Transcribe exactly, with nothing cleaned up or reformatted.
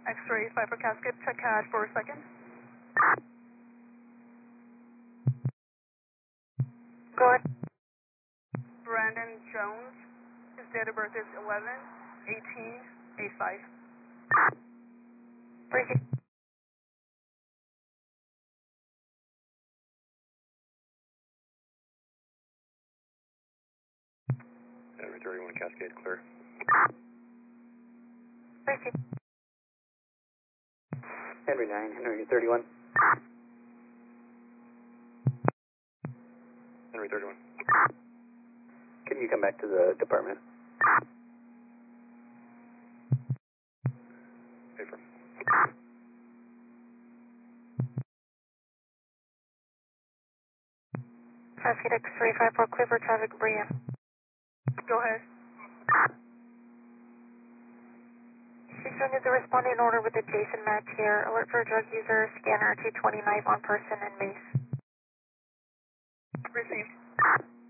X-ray five for casket, check cash for a second. Go ahead. Brandon Jones, his date of birth is eleven eighteen eighty-five. Briefing. Henry thirty-one, Cascade, clear. Briefing. Henry nine, Henry thirty-one. Henry thirty-one. Can you come back to the department? Affirm. Cascade X-ray five four, clear for traffic, Bria. Go ahead. Houston is a responding order with a Jason match here. Alert for drug user, scanner two twenty knife on person and mace. Received.